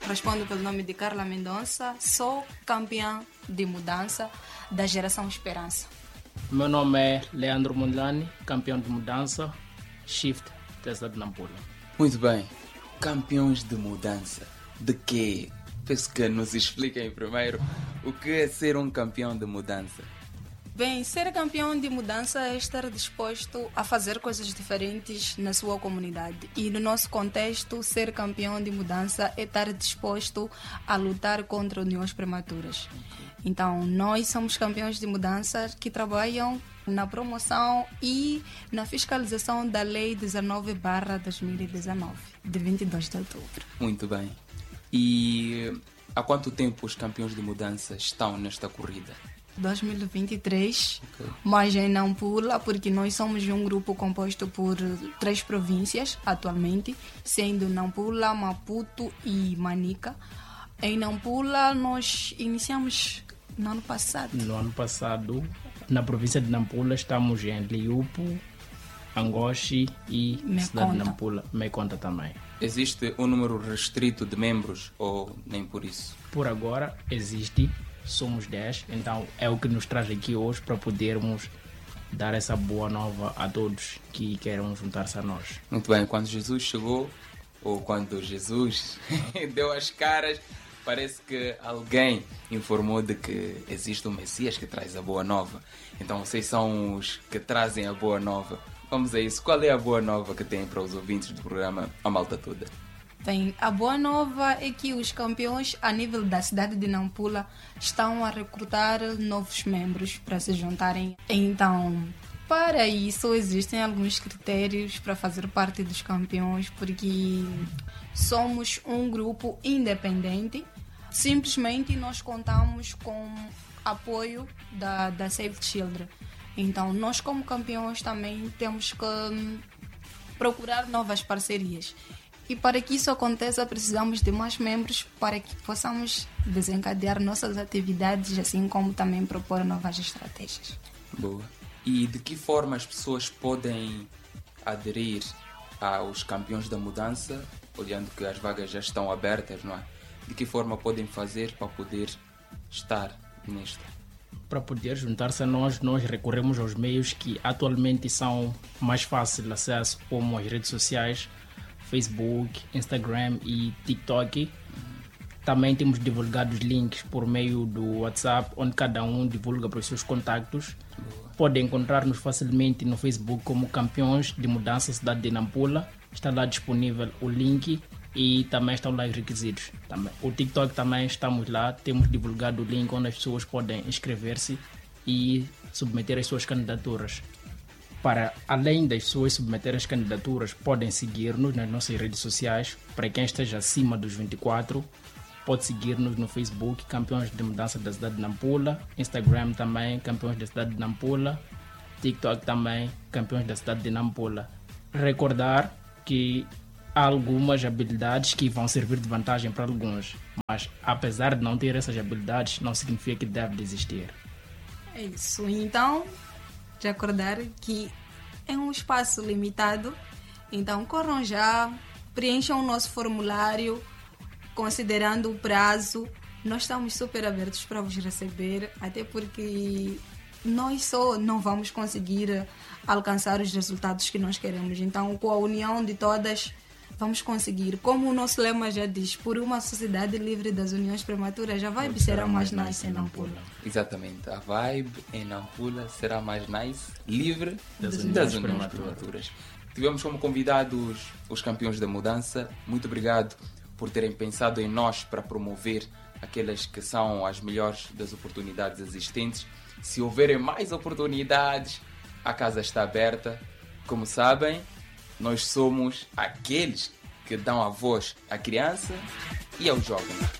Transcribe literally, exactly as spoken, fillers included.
respondo pelo nome de Carla Mendonça, sou campeã de mudança da geração Esperança. Meu nome é Leandro Mondlane, campeão de mudança, Shift, da cidade de Nampula. Muito bem, campeões de mudança, de quê? Peço que nos expliquem primeiro o que é ser um campeão de mudança. Bem, ser campeão de mudança é estar disposto a fazer coisas diferentes na sua comunidade. E no nosso contexto, ser campeão de mudança é estar disposto a lutar contra uniões prematuras. Então, nós somos campeões de mudança que trabalham na promoção e na fiscalização da Lei dezenove barra dois mil e dezenove, de vinte e dois de outubro. Muito bem. E há quanto tempo os campeões de mudança estão nesta corrida? dois mil e vinte e três, Okay. Mas em Nampula, porque nós somos um grupo composto por três províncias atualmente, sendo Nampula, Maputo e Manica. Em Nampula nós iniciamos no ano passado. No ano passado, na província de Nampula, estamos em Liupo, Angoche e Meconta. cidade de Nampula, Meconta também. Existe um número restrito de membros ou nem por isso? Por agora existe, somos dez, então é o que nos traz aqui hoje para podermos dar essa boa nova a todos que queiram juntar-se a nós. Muito bem, quando Jesus chegou, ou quando Jesus deu as caras, parece que alguém informou de que existe um Messias que traz a boa nova. Então vocês são os que trazem a boa nova. Vamos a isso. Qual é a boa nova que tem para os ouvintes do programa A Malta Toda? Bem, a boa nova é que os campeões a nível da cidade de Nampula estão a recrutar novos membros para se juntarem. Então, para isso existem alguns critérios para fazer parte dos campeões, porque somos um grupo independente. Simplesmente nós contamos com apoio da, da Save the Children. Então, nós como campeões também temos que hum, procurar novas parcerias. E para que isso aconteça, precisamos de mais membros para que possamos desencadear nossas atividades, assim como também propor novas estratégias. Boa. E de que forma as pessoas podem aderir aos campeões da mudança, olhando que as vagas já estão abertas, não é? De que forma podem fazer para poder estar nesta? Para poder juntar-se a nós, nós recorremos aos meios que atualmente são mais fáceis de acesso, como as redes sociais, Facebook, Instagram e TikTok. Também temos divulgado os links por meio do WhatsApp, onde cada um divulga para os seus contactos. Podem encontrar-nos facilmente no Facebook como Campeões de Mudança Cidade de Nampula. Está lá disponível o link e também estão lá os requisitos. Também. O TikTok também estamos lá, temos divulgado o link onde as pessoas podem inscrever-se e submeter as suas candidaturas. Para além das pessoas submeter as candidaturas, podem seguir-nos nas nossas redes sociais. Para quem esteja acima dos vinte e quatro, pode seguir-nos no Facebook, Campeões de Mudança da Cidade de Nampula, Instagram também, Campeões da Cidade de Nampula, TikTok também, Campeões da Cidade de Nampula. Recordar que há algumas habilidades que vão servir de vantagem para alguns, mas apesar de não ter essas habilidades, não significa que deve desistir. É isso. Então, recordar que é um espaço limitado, então corram já, preencham o nosso formulário, considerando o prazo. Nós estamos super abertos para vos receber, até porque nós só não vamos conseguir alcançar os resultados que nós queremos. Então, com a união de todas, vamos conseguir. Como o nosso lema já diz, por uma sociedade livre das uniões prematuras, a vibe será mais nice em Nampula. Exatamente. A vibe em Nampula será mais nice, livre das, Das das uniões uniões prematuras. prematuras. Tivemos como convidados os campeões da mudança. Muito obrigado por terem pensado em nós para promover aquelas que são as melhores das oportunidades existentes. Se houverem mais oportunidades, a casa está aberta. Como sabem, nós somos aqueles que dão a voz à criança e ao jovem.